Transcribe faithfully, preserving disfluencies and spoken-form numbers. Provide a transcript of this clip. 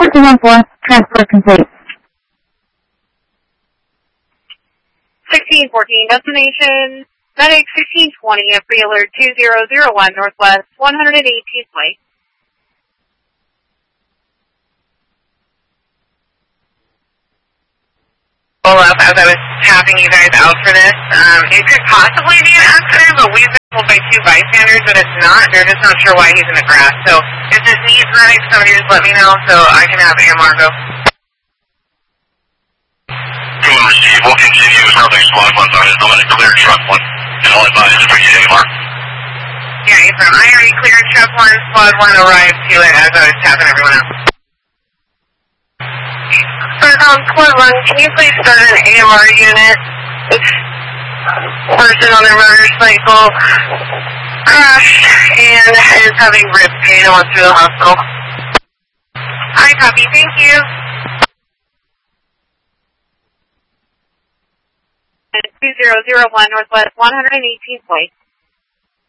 two one four, transport complete. sixteen fourteen, destination, medic sixteen twenty at pre-alert two zero zero one, Northwest one eighteenth Way. Up as I was tapping you guys out for this. Um, it could possibly be an accident, but we've been told by two bystanders that it's not. They're just not sure why he's in the grass. So if this needs medic, somebody just let me know so I can have A M R go. Go and receive. We'll continue with Northern Squad one on it. I'm going to clear truck one, and I'll advise if we get A M R. Yeah, Affirm. I already cleared truck one. Squad one arrived to it as I was tapping everyone out. Um, Squad one, can you please start an A M R unit? This person on their motorcycle crashed and is having rib pain and wants to go to the hospital. Hi, copy. Thank you. two zero zero one, Northwest one eighteenth Way.